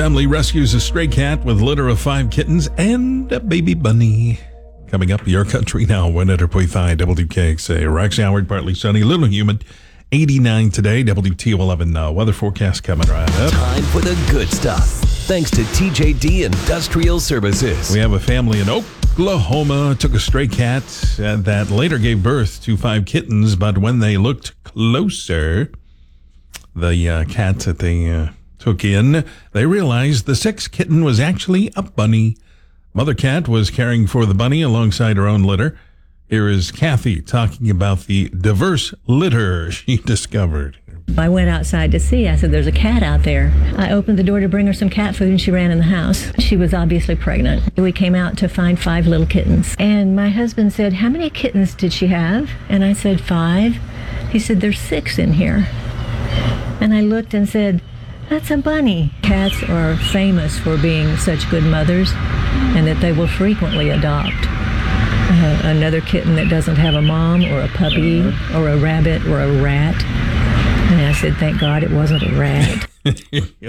Family rescues a stray cat with litter of 5 kittens and a baby bunny. Coming up, Your Country Now, 100.5 WKXA. Rex Howard, partly sunny, little humid. 89 today, WTO11 weather forecast coming right up. Time for the good stuff. Thanks to TJD Industrial Services. We have a family in Oklahoma took a stray cat that later gave birth to 5 kittens, but when they looked closer, the cat that they took in, they realized the 6th kitten was actually a bunny. Mother cat was caring for the bunny alongside her own litter. Here is Kathy talking about the diverse litter she discovered. I went outside to see. I said, there's a cat out there. I opened the door to bring her some cat food, and she ran in the house. She was obviously pregnant. We came out to find 5 little kittens. And my husband said, how many kittens did she have? And I said, 5. He said, there's 6 in here. And I looked and said, that's a bunny. Cats are famous for being such good mothers and that they will frequently adopt another kitten that doesn't have a mom, or a puppy, or a rabbit, or a rat. And I said, thank God it wasn't a rat.